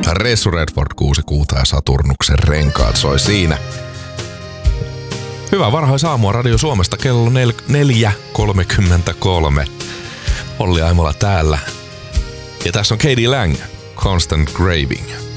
Ressu Redford 6 kuuta ja Saturnuksen renkaat soi siinä. Hyvää varhaisaamua Radio Suomesta kello 4.33. Olli Aimola täällä. Ja tässä on K.D. Lang, Constant Craving.